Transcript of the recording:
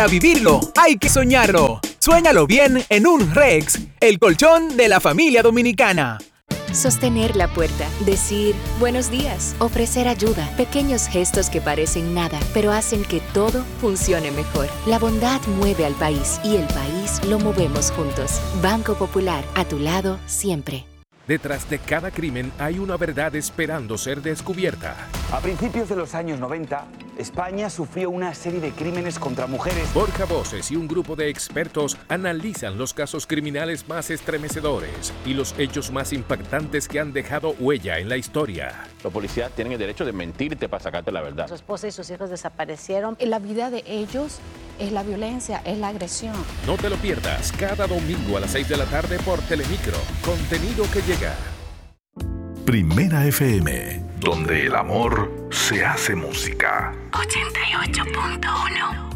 Para vivirlo, hay que soñarlo. Suéñalo bien en un Rex, el colchón de la familia dominicana. Sostener la puerta, decir buenos días, ofrecer ayuda, pequeños gestos que parecen nada, pero hacen que todo funcione mejor. La bondad mueve al país y el país lo movemos juntos. Banco Popular, a tu lado siempre. Detrás de cada crimen hay una verdad esperando ser descubierta. A principios de los años 90, España sufrió una serie de crímenes contra mujeres. Borja Voces y un grupo de expertos analizan los casos criminales más estremecedores y los hechos más impactantes que han dejado huella en la historia. Los policías tienen el derecho de mentirte para sacarte la verdad. Su esposa y sus hijos desaparecieron. La vida de ellos es la violencia, es la agresión. No te lo pierdas cada domingo a las 6 de la tarde por Telemicro. Contenido que llega. Primera FM, donde el amor se hace música. 88.1